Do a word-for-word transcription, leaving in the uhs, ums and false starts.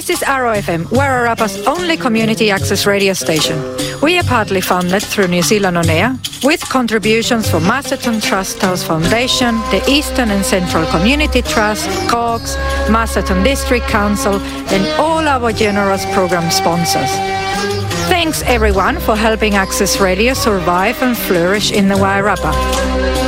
This is Arrow F M, Wairarapa's only community access radio station. We are partly funded through New Zealand On Air, with contributions from Masterton Trust House Foundation, the Eastern and Central Community Trust, COGS, Masterton District Council, and all our generous program sponsors. Thanks everyone for helping Access Radio survive and flourish in the Wairarapa.